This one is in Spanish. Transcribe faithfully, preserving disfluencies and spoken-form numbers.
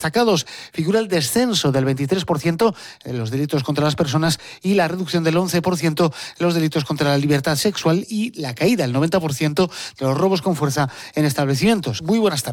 destacados figura el descenso del veintitrés por ciento en los delitos contra las personas y la reducción del once por ciento en los delitos contra la libertad sexual y la caída del noventa por ciento de los robos con fuerza en establecimientos. Muy buenas tardes.